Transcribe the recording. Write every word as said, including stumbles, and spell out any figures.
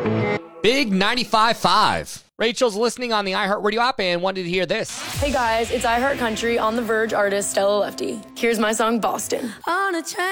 Big ninety-five point five. Rachel's listening on the iHeartRadio app and wanted to hear this. Hey guys, it's iHeart Country on the Verge artist Stella Lefty. Here's my song Boston. On a train.